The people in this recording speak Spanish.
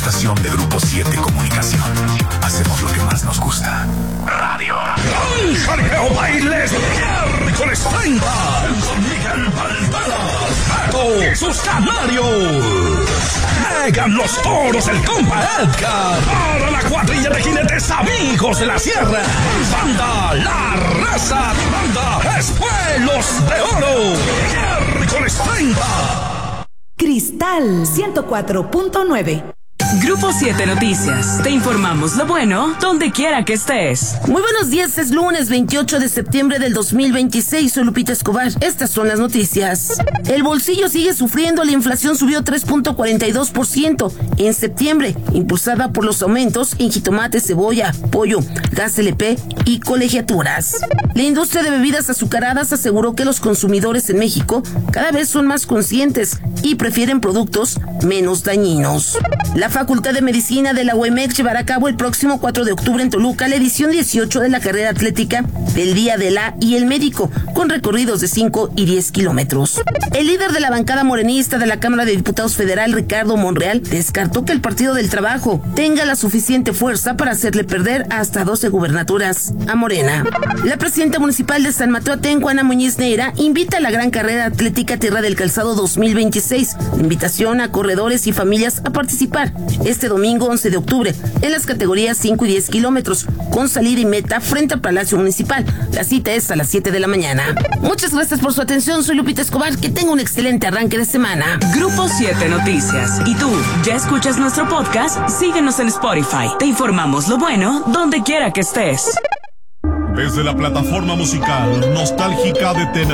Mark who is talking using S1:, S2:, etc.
S1: estación de Grupo 7 Comunicación. Hacemos lo que más nos gusta. Radio.
S2: Con Jaripeo Bailes, miércoles 30. Con Miguel Valderas, Pato, sus canarios. Llegan los toros del compa Edgar. Para la cuadrilla de jinetes amigos de la sierra. Banda La Raza. Banda Espuelos de Oro. Miércoles 30.
S3: Cristal 104.9.
S4: Grupo 7 Noticias. Te informamos lo bueno donde quiera que estés.
S5: Muy buenos días, es lunes 28 de septiembre del 2026. Soy Lupita Escobar. Estas son las noticias. El bolsillo sigue sufriendo. La inflación subió 3.42% en septiembre, impulsada por los aumentos en jitomate, cebolla, pollo, gas LP y colegiaturas. La industria de bebidas azucaradas aseguró que los consumidores en México cada vez son más conscientes y prefieren productos menos dañinos. La Facultad de Medicina de la UEMEC llevará a cabo el próximo 4 de octubre en Toluca la edición 18 de la carrera atlética del Día de la y el Médico, con recorridos de 5 y 10 kilómetros. El líder de la bancada morenista de la Cámara de Diputados Federal, Ricardo Monreal, descartó que el Partido del Trabajo tenga la suficiente fuerza para hacerle perder hasta 12 gubernaturas a Morena. La presidenta municipal de San Mateo Atenco, Ana Muñiz Neira, invita a la gran carrera atlética Tierra del Calzado 2026. Invitación a corredores y familias a participar este domingo 11 de octubre en las categorías 5 y 10 kilómetros, con salida y meta frente al Palacio Municipal. La cita es a las 7 de la mañana. Muchas gracias por su atención. Soy Lupita Escobar. Que tenga un excelente arranque de semana.
S4: Grupo 7 Noticias. ¿Y tú ya escuchas nuestro podcast? Síguenos en Spotify. Te informamos lo bueno donde quiera que estés.
S6: Desde la plataforma musical nostálgica de Tenerife.